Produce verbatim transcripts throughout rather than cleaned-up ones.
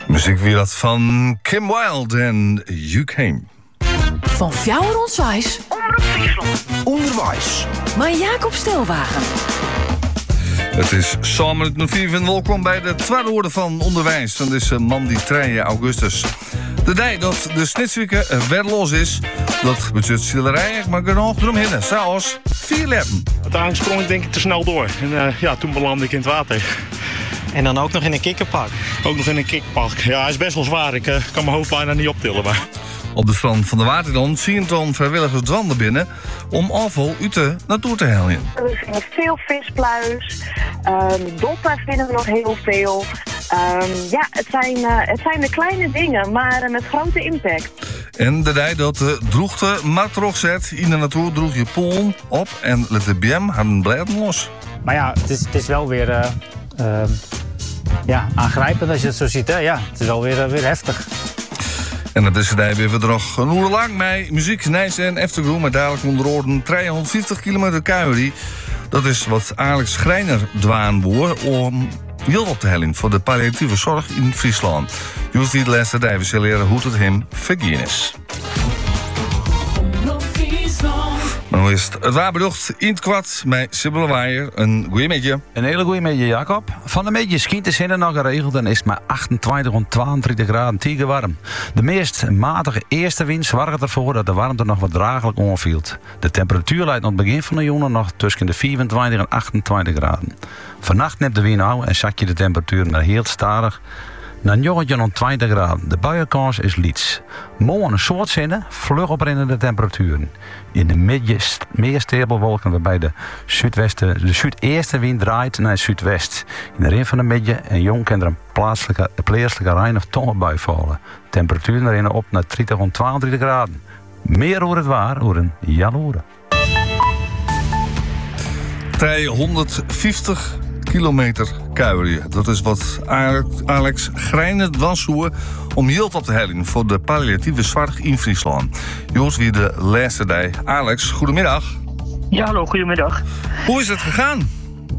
Muziek weer dat van Kim Wilde en You Came. Van Fjouwer Onswijs. Omroep Friesland. Onderwijs. Maar Jacob Stelwagen. Het is zomer het vier en welkom bij de tweede orde van onderwijs. Dan is maandag drie augustus. De dag dat de snitsweken weer los is, dat budget schilderij maar genoeg eromheen. Zoals vier leppen. Uiteindelijk sprong ik denk ik te snel door. En uh, ja, toen belandde ik in het water. En dan ook nog in een kikkerpark. Ook nog in een kikkerpark. Ja, hij is best wel zwaar. Ik uh, kan mijn hoofd bijna niet optillen. Maar... Op de strand van de Waterdam zien dan vrijwilligers dwanden binnen om afval uit de natuur te helpen. We vinden veel vispluis. Um, doppen vinden we nog heel veel. Um, ja, het zijn, uh, het zijn de kleine dingen, maar uh, met grote impact. En de dag dat de droegte maar terugzet in de natuur droeg je polen op en let de B M hadden blijven los. Maar ja, het is, het is wel weer uh, uh, ja, aangrijpend als je het zo ziet. Hè? Ja, het is wel weer, uh, weer heftig. En dat is de dag weer nog een uur lang met muziek, Nijs en Eftergroen. Maar dadelijk onder orde driehonderdvijftig kilometer kuierie. Dat is wat Alex Schreiner dwaanboer om hield op te hellen voor de palliatieve zorg in Friesland. Juist die de laatste dag we zullen leren hoe het hem vergaan is. Maar nu is het het waarbedocht in het kwad met Sibylle Weijer. Een goeie middag. Een hele goeie middag, Jacob. Van de middag schijnt de zin nog geregeld en is het maar achtentwintig tot tweeëntwintig graden tien warm. De meest matige eerste wind zorgt ervoor dat de warmte nog wat draaglijk onvielt. De temperatuur leidt aan het begin van de juni nog tussen de vierentwintig en achtentwintig graden. Vannacht neemt de wind nou en zak je de temperatuur maar heel stadig naar negenentwintig graden. De buienkans is liets. Morgen een soort zinnen, vlug oprennende temperaturen. In de midden meer stapelwolken waarbij de, zuidwesten, de zuideerste wind draait naar het zuidwest. In de rin van de midden en jong kan er een plaatselijke, plaatselijke rein- of tongenbui vallen. Temperaturen erin op naar dertig tot tweeëntwintig graden. Meer hoor het waar, hoor een jaloeren. driehonderdvijftig kilometer kuierie. Dat is wat Alex Schreiner dwansvoer om hield op te hellen voor de palliatieve zorg in Friesland. Joost, wie de laatste dag. Alex, goedemiddag. Ja, hallo, goedemiddag. Hoe is het gegaan?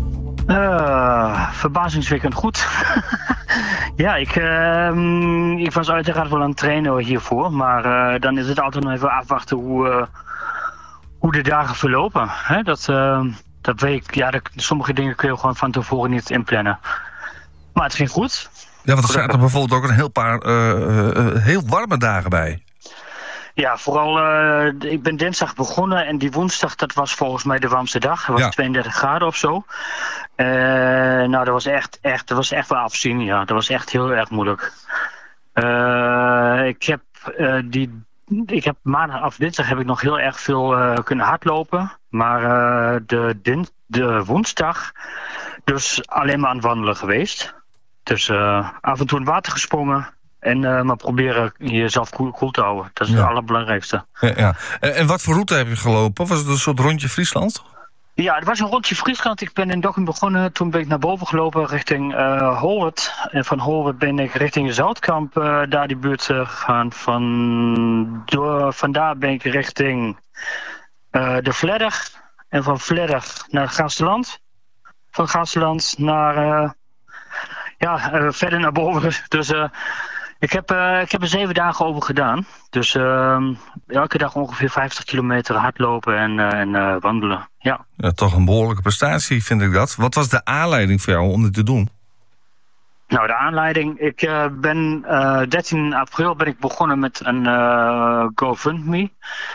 Uh, verbazingwekkend goed. ja, ik, uh, ik was uiteraard wel aan het trainen hiervoor, maar uh, dan is het altijd nog even afwachten hoe, uh, hoe de dagen verlopen. Hè? Dat... Uh, Dat weet ik, ja, dat, sommige dingen kun je gewoon van tevoren niet inplannen. Maar het ging goed. Ja, want er zaten er bijvoorbeeld ook een heel paar uh, uh, heel warme dagen bij. Ja, vooral, uh, ik ben dinsdag begonnen en die woensdag, dat was volgens mij de warmste dag. Het was ja. tweeëndertig graden of zo. Uh, nou, dat was echt, echt, dat was echt wel afzien, ja. Dat was echt heel erg moeilijk. Uh, ik heb uh, die... Ik heb maandag of dinsdag heb ik nog heel erg veel uh, kunnen hardlopen. Maar uh, de, din- de woensdag dus alleen maar aan het wandelen geweest. Dus uh, af en toe in het water gesprongen. En uh, maar proberen jezelf koel, koel te houden. Dat is ja. het allerbelangrijkste. Ja, ja. En, en wat voor route heb je gelopen? Was het een soort rondje Friesland? Ja, het was een rondje Friesland. Ik ben in Dokkum begonnen. Toen ben ik naar boven gelopen richting uh, Holwert. En van Holwert ben ik richting Zoutkamp, uh, daar die buurt uh, gegaan. Van, door, vandaar ben ik richting uh, de Vledder. En van Vledder naar het Gaasterland. Van Gaasterland naar, uh, ja, uh, verder naar boven. Dus uh, ik, heb, uh, ik heb er zeven dagen over gedaan. Dus uh, elke dag ongeveer vijftig kilometer hardlopen en, uh, en uh, wandelen. Ja. Ja, toch een behoorlijke prestatie, vind ik dat. Wat was de aanleiding voor jou om dit te doen? Nou, de aanleiding... Ik uh, ben uh, dertien april ben ik begonnen met een uh, GoFundMe.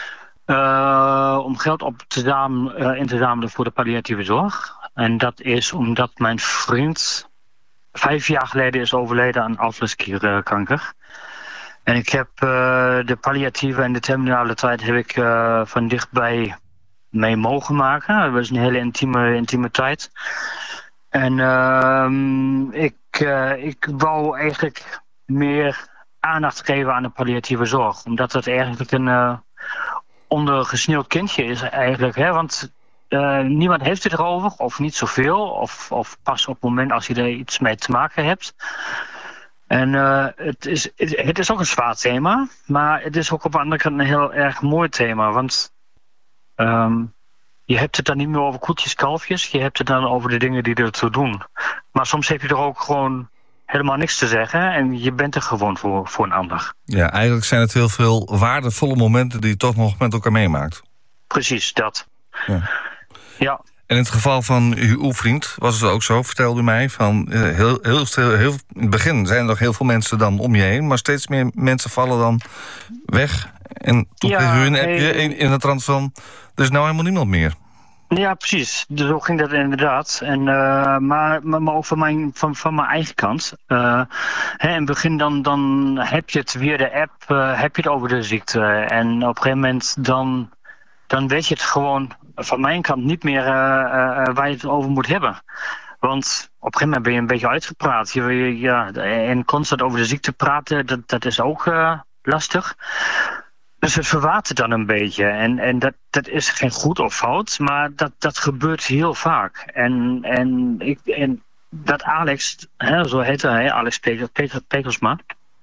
Uh, om geld op te zamelen, uh, in te zamelen voor de palliatieve zorg. En dat is omdat mijn vriend vijf jaar geleden is overleden aan alvleesklierkanker. En ik heb uh, de palliatieve en de terminale tijd heb ik uh, van dichtbij mee mogen maken. Dat was een hele intieme, intieme tijd. En uh, ik, uh, ik wou eigenlijk meer aandacht geven aan de palliatieve zorg. Omdat het eigenlijk een uh, ondergesneeuwd kindje is eigenlijk. Hè? Want uh, niemand heeft het erover, of niet zoveel. Of, of pas op het moment als je er iets mee te maken hebt. En uh, het, is, het, het is ook een zwaar thema. Maar het is ook op de andere kant een heel erg mooi thema. Want Um, je hebt het dan niet meer over koetjes, kalfjes. Je hebt het dan over de dingen die ertoe doen. Maar soms heb je er ook gewoon helemaal niks te zeggen en je bent er gewoon voor, voor een ander. Ja, eigenlijk zijn het heel veel waardevolle momenten die je toch nog met elkaar meemaakt. Precies, dat. Ja. Ja. En in het geval van uw vriend was het ook zo, vertelde u mij, van uh, heel, heel, heel, heel, in het begin zijn er nog heel veel mensen dan om je heen, maar steeds meer mensen vallen dan weg. En toen ja, kreeg u een hey, appje in, in het trant van, er is nou helemaal niemand meer. Ja, precies. Dus zo ging dat inderdaad. En, uh, maar, maar, maar ook van mijn, van, van mijn eigen kant. Uh, hè, in het begin dan, dan heb je het via de app uh, heb je het over de ziekte. En op een gegeven moment dan, dan weet je het gewoon van mijn kant niet meer uh, uh, waar je het over moet hebben. Want op een gegeven moment ben je een beetje uitgepraat. Je, je, ja, en constant over de ziekte praten, dat, dat is ook uh, lastig. Dus het verwatert dan een beetje. En, en dat, dat is geen goed of fout, maar dat, dat gebeurt heel vaak. En, en, ik, en dat Alex, hè, zo heette hij, Alex Pekelsma,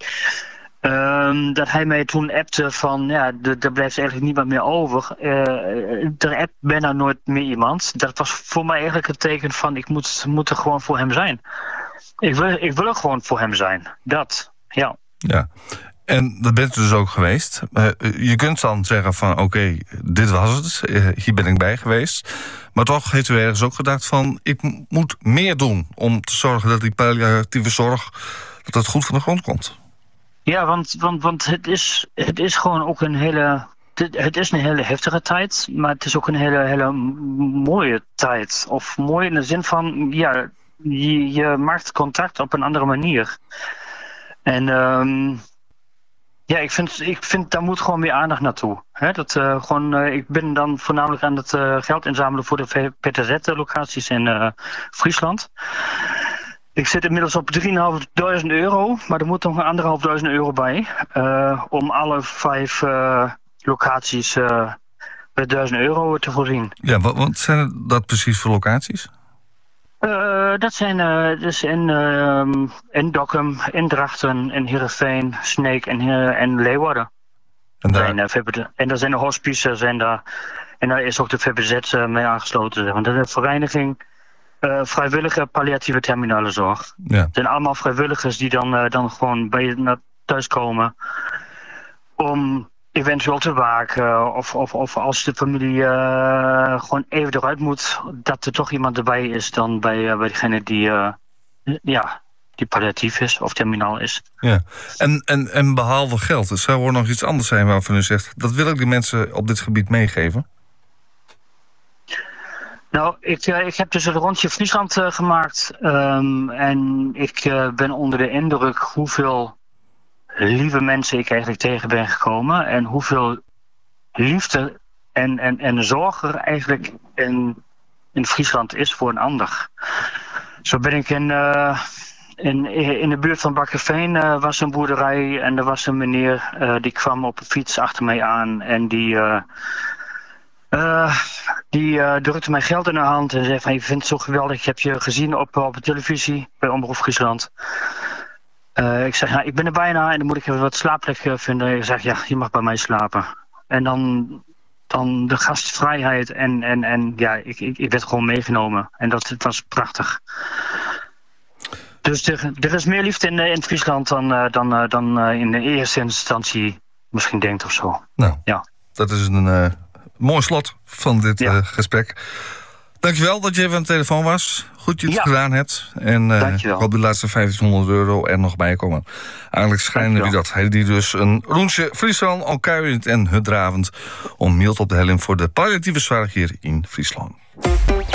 um, dat hij mij toen appte van, ja, er blijft eigenlijk niemand meer over. Uh, er appt bijna nooit meer iemand. Dat was voor mij eigenlijk het teken van, ik moet, moet er gewoon voor hem zijn. Ik wil, ik wil er gewoon voor hem zijn. Dat, ja. Ja. En dat bent u dus ook geweest. Uh, je kunt dan zeggen van oké, okay, dit was het. Uh, hier ben ik bij geweest. Maar toch heeft u ergens ook gedacht van ik m- moet meer doen om te zorgen dat die palliatieve zorg dat dat goed van de grond komt. Ja, want, want, want het, is, het is gewoon ook een hele... Het is een hele heftige tijd, maar het is ook een hele, hele mooie tijd. Of mooi in de zin van, ja, je, je maakt contact op een andere manier. En... Um, Ja, ik vind, ik vind daar moet gewoon meer aandacht naartoe. He, dat, uh, gewoon, uh, ik ben dan voornamelijk aan het uh, geld inzamelen voor de P T Z-locaties in uh, Friesland. Ik zit inmiddels op drieduizend euro, maar er moet nog een anderhalfduizend euro bij. Uh, om alle vijf uh, locaties uh, met duizend euro te voorzien. Ja, wat, wat zijn dat precies voor locaties? Uh, dat zijn uh, dus in, uh, in Dokkum, in Drachten, in Heerenveen, Sneek en, uh, en Leeuwarden. En daar... Zijn, uh, en daar zijn de hospices zijn daar, en daar is ook de V B Z uh, mee aangesloten. Want dat is een vereniging uh, vrijwillige palliatieve terminale zorg. Ja. Het zijn allemaal vrijwilligers die dan, uh, dan gewoon bij je naar thuis komen om eventueel te waken, of, of, of als de familie uh, gewoon even eruit moet, dat er toch iemand erbij is dan bij, uh, bij degene die, uh, ja, die palliatief is of terminaal is. Ja. En, en, en behalve geld, zou er nog iets anders zijn waarvan u zegt, dat wil ik die mensen op dit gebied meegeven? Nou, ik, uh, ik heb dus een rondje Friesland uh, gemaakt um, en ik uh, ben onder de indruk hoeveel lieve mensen ik eigenlijk tegen ben gekomen en hoeveel liefde en, en, en zorg er eigenlijk in, in Friesland is voor een ander. Zo ben ik in, uh, in, in de buurt van Bakkerveen uh, was een boerderij en er was een meneer uh, die kwam op een fiets achter mij aan en die, uh, uh, die uh, drukte mij geld in de hand en zei van ik vind het zo geweldig, ik heb je gezien op, op de televisie bij Omroep Friesland. Uh, ik zeg, ja, ik ben er bijna en dan moet ik even wat slaapplek uh, vinden. Ik zeg, ja, je mag bij mij slapen. En dan, dan de gastvrijheid en, en, en ja, ik, ik, ik werd gewoon meegenomen. En dat het was prachtig. Dus er, er is meer liefde in, in Friesland dan, uh, dan, uh, dan uh, in de eerste instantie misschien denkt of zo. Nou, ja. Dat is een uh, mooi slot van dit ja. uh, gesprek. Dankjewel dat je even aan de telefoon was. Goed je het ja. gedaan hebt. En uh, ik hoop de laatste vijftienhonderd euro er nog bij komen. Alex Schrijner wie dat. Hij die dus een rondje Friesland, al kuiend en hutdravend om mild op de helling voor de palliatieve zorg hier in Friesland.